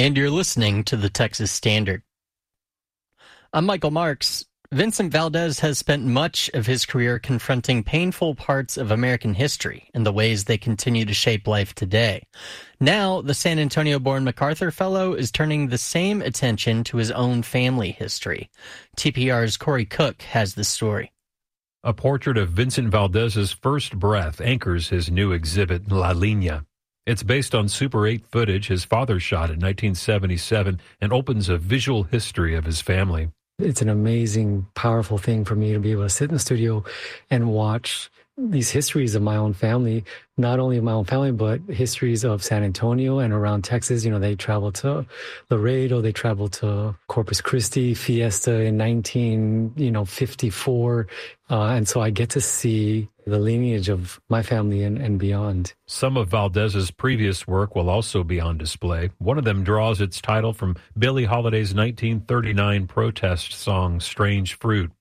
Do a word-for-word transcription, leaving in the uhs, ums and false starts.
and you're listening to the Texas Standard. I'm Michael Marks. Vincent Valdez has spent much of his career confronting painful parts of American history and the ways they continue to shape life today. Now, the San Antonio-born MacArthur Fellow is turning the same attention to his own family history. T P R's Corey Cook has the story. A portrait of Vincent Valdez's first breath anchors his new exhibit, La Línea. It's based on Super eight footage his father shot in nineteen seventy-seven and opens a visual history of his family. It's an amazing, powerful thing for me to be able to sit in the studio and watch these histories of my own family, not only of my own family, but histories of San Antonio and around Texas. You know, they traveled to Laredo, they traveled to Corpus Christi, Fiesta in nineteen, you know, fifty-four. Uh, and so I get to see the lineage of my family and, and beyond. Some of Valdez's previous work will also be on display. One of them draws its title from Billie Holiday's nineteen thirty-nine protest song, Strange Fruit.